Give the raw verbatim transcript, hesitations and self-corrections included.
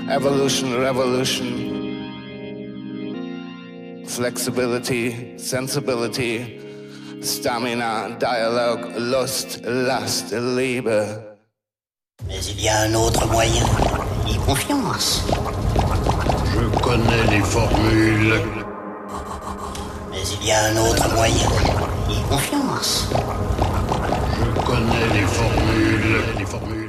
Evolution, revolution. Flexibility, sensibility. Stamina, dialogue, lust, lust, Liebe. Mais il y a un autre moyen. Aie confiance. Je connais les formules. Mais il y a un autre moyen. Aie confiance. Je connais les formules. Les formules.